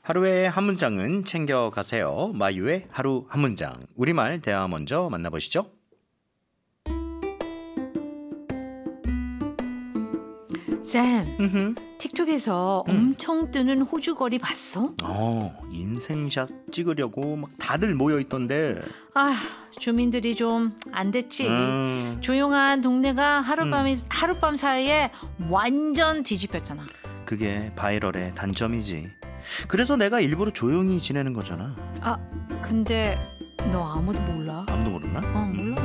하루에 한 문장은 챙겨가세요. 마유의 하루 한 문장. 우리말 대화 먼저 만나보시죠. 쌤, 틱톡에서 엄청 뜨는 호주거리 봤어? 인생샷 찍으려고 막 다들 모여있던데. 주민들이 좀 안 됐지. 조용한 동네가 하룻밤 사이에 완전 뒤집혔잖아. 그게 바이럴의 단점이지. 그래서 내가 일부러 조용히 지내는 거잖아. 근데 너 아무도 몰라? 아무도 모르나? 몰라.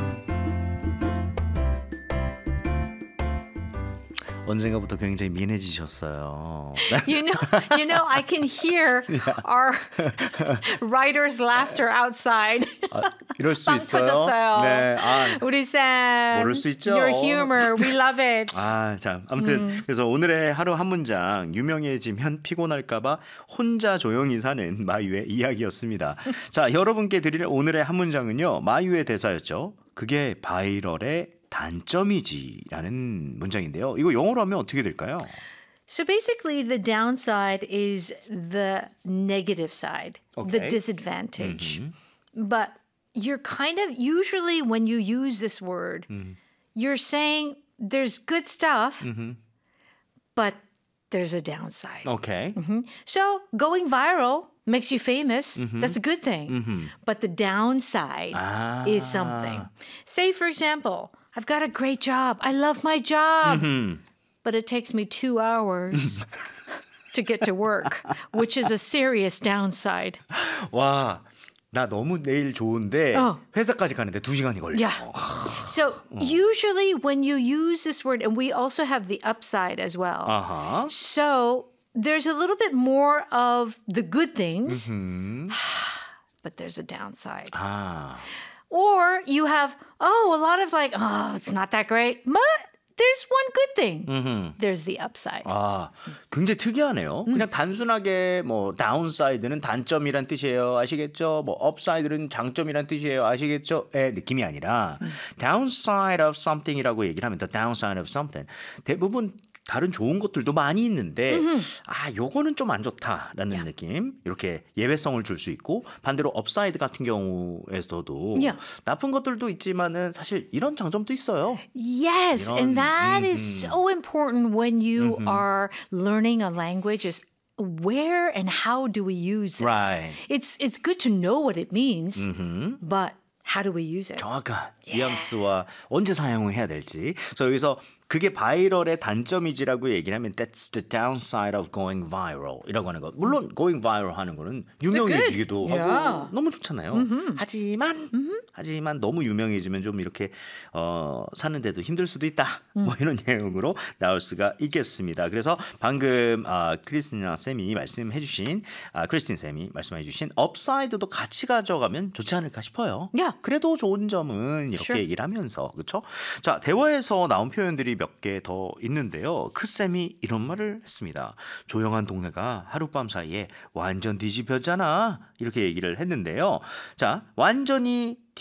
언젠가부터 굉장히 민해지셨어요. You know, I can hear our writers' laughter outside. 이럴 수 빵 있어요. 터졌어요. 네, 우리 쌤, 모를 수 있죠. Your humor, we love it. 참 아무튼 그래서 오늘의 하루 한 문장 유명해지면 피곤할까봐 혼자 조용히 사는 마유의 이야기였습니다. 자, 여러분께 드릴 오늘의 한 문장은요, 마유의 대사였죠. 그게 바이럴의 단점이지라는 문장인데요. 이거 영어로 하면 어떻게 될까요? So basically, the downside is the negative side, the Okay. disadvantage. But you're kind of, usually when you use this word, you're saying there's good stuff, but there's a downside. Okay. So going viral makes you famous. That's a good thing. But the downside is something. Say, for example, I've got a great job. I love my job. But it takes me 2 hours to get to work, which is a serious downside. 와, 나 너무 내일 좋은데 회사까지 가는데 2시간이 걸려. Yeah. So usually when you use this word, and we also have the upside as well. So there's a little bit more of the good things, but there's a downside. Or you have, a lot of like, it's not that great, but there's one good thing. There's the upside. 굉장히 특이하네요. 그냥 단순하게 뭐 다운사이드는 단점이란 뜻이에요. 아시겠죠? 뭐 업사이드는 장점이란 뜻이에요. 아시겠죠? 의 느낌이 아니라 downside of something이라고 얘기를 하면 the downside of something. 대부분 다른 좋은 것들도 많이 있는데 요거는 좀 안 좋다라는 느낌. 이렇게 예외성을 줄 수 있고 반대로 업사이드 같은 경우에서도 나쁜 것들도 있지만은 사실 이런 장점도 있어요. Yes, and that is so important when you are learning a language is where and how do we use this? Right. It's good to know what it means, but how do we use it? 정확한 뉘앙스와 언제 사용을 해야 될지. 그래서 여기서 그게 바이럴의 단점이지라고 얘기를 하면 That's the downside of going viral 이라고 하는 것. 물론 going viral 하는 거는 유명해지기도 하고 너무 좋잖아요. 하지만 너무 유명해지면 좀 이렇게 사는데도 힘들 수도 있다. 뭐 이런 내용으로 나올 수가 있겠습니다. 그래서 방금 크리스틴 쌤이 말씀해 주신 업사이드도 같이 가져가면 좋지 않을까 싶어요. 그래도 좋은 점은 이렇게 얘기를 하면서 그렇죠? 자, 대화에서 나온 표현들이 몇 개 더 있는데요. 크쌤이 이런 말을 했습니다. 조용한 동네가 하룻밤 사이에 완전 뒤집혔잖아. 이렇게 얘기를 했는데요. 자, 완전히